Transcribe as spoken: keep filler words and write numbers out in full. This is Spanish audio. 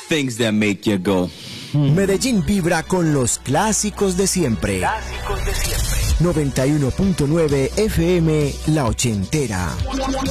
things that make you go. Medellín vibra con los clásicos de siempre. Clásicos de siempre. noventa y uno punto nueve F M La Ochentera.